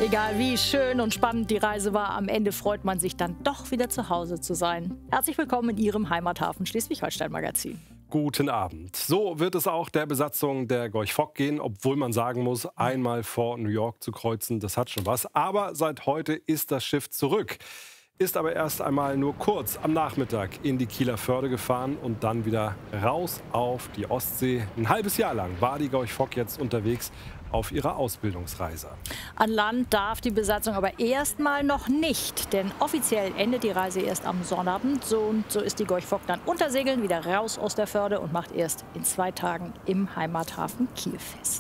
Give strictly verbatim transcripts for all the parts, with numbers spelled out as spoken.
Egal wie schön und spannend die Reise war, am Ende freut man sich dann doch wieder zu Hause zu sein. Herzlich willkommen in Ihrem Heimathafen Schleswig-Holstein-Magazin. Guten Abend. So wird es auch der Besatzung der Gorch Fock gehen, obwohl man sagen muss, einmal vor New York zu kreuzen, das hat schon was. Aber seit heute ist das Schiff zurück. Ist aber erst einmal nur kurz am Nachmittag in die Kieler Förde gefahren und dann wieder raus auf die Ostsee. Ein halbes Jahr lang war die Gorch Fock jetzt unterwegs auf ihrer Ausbildungsreise. An Land darf die Besatzung aber erstmal noch nicht, denn offiziell endet die Reise erst am Sonnabend. So und so ist die Gorch Fock dann unter Segeln wieder raus aus der Förde und macht erst in zwei Tagen im Heimathafen Kiel fest.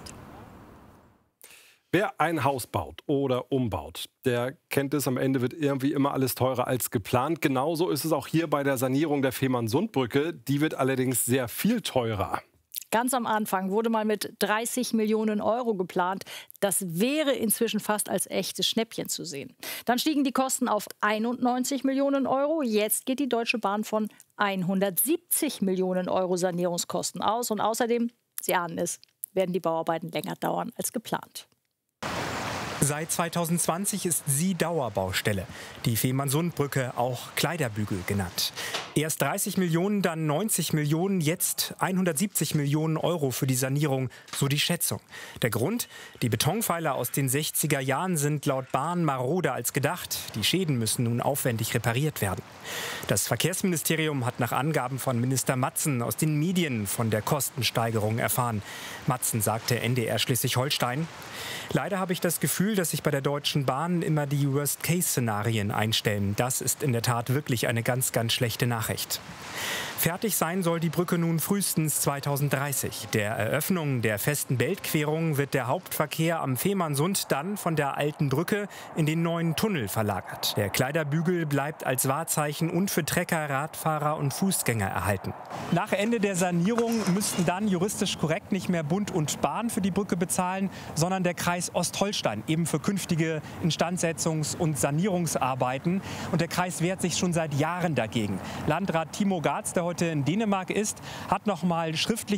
Wer ein Haus baut oder umbaut, der kennt es, am Ende wird irgendwie immer alles teurer als geplant. Genauso ist es auch hier bei der Sanierung der Fehmarnsundbrücke. Die wird allerdings sehr viel teurer. Ganz am Anfang wurde mal mit dreißig Millionen Euro geplant. Das wäre inzwischen fast als echtes Schnäppchen zu sehen. Dann stiegen die Kosten auf einundneunzig Millionen Euro. Jetzt geht die Deutsche Bahn von hundertsiebzig Millionen Euro Sanierungskosten aus. Und außerdem, Sie ahnen es, werden die Bauarbeiten länger dauern als geplant. Seit zweitausendzwanzig ist sie Dauerbaustelle. Die Fehmarnsundbrücke, auch Kleiderbügel genannt. Erst dreißig Millionen, dann neunzig Millionen, jetzt hundertsiebzig Millionen Euro für die Sanierung, so die Schätzung. Der Grund? Die Betonpfeiler aus den sechziger Jahren sind laut Bahn maroder als gedacht. Die Schäden müssen nun aufwendig repariert werden. Das Verkehrsministerium hat nach Angaben von Minister Matzen aus den Medien von der Kostensteigerung erfahren. Matzen sagte N D R Schleswig-Holstein: Leider habe ich das Gefühl, dass sich bei der Deutschen Bahn immer die Worst-Case-Szenarien einstellen. Das ist in der Tat wirklich eine ganz, ganz schlechte Nachricht. Fertig sein soll die Brücke nun frühestens zweitausenddreißig. Der Eröffnung der festen Beltquerung wird der Hauptverkehr am Fehmarnsund dann von der alten Brücke in den neuen Tunnel verlagert. Der Kleiderbügel bleibt als Wahrzeichen und für Trecker, Radfahrer und Fußgänger erhalten. Nach Ende der Sanierung müssten dann juristisch korrekt nicht mehr Bund und Bahn für die Brücke bezahlen, sondern der Kreis Ostholstein, eben für künftige Instandsetzungs- und Sanierungsarbeiten. Und der Kreis wehrt sich schon seit Jahren dagegen. Landrat Timo Gaatz, der heute in Dänemark ist, hat noch mal schriftlich